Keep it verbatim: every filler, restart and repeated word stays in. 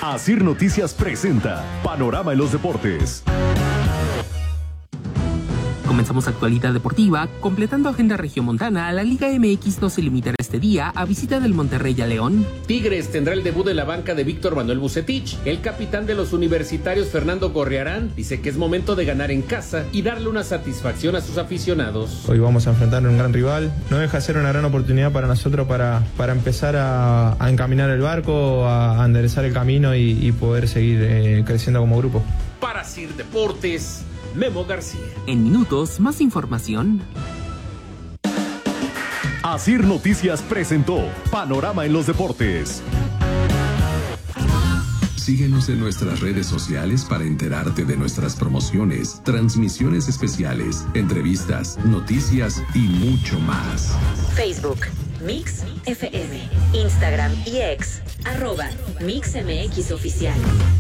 Asir Noticias presenta Panorama en los Deportes. Comenzamos actualidad deportiva, completando agenda regiomontana. La Liga M X no se limitará este día a visita del Monterrey a León. Tigres tendrá el debut de la banca de Víctor Manuel Vucetich. El capitán de los universitarios, Fernando Gorriarán, dice que es momento de ganar en casa y darle una satisfacción a sus aficionados. Hoy vamos a enfrentar a un gran rival. No deja de ser una gran oportunidad para nosotros para, para empezar a, a encaminar el barco, a, a enderezar el camino y, y poder seguir eh, creciendo como grupo. Para Asir Deportes, Memo García. En minutos, más información. Asir Noticias presentó Panorama en los Deportes. Síguenos en nuestras redes sociales para enterarte de nuestras promociones, transmisiones especiales, entrevistas, noticias y mucho más. Facebook, Mix F M, Instagram y X, arroba Mix M X Oficial.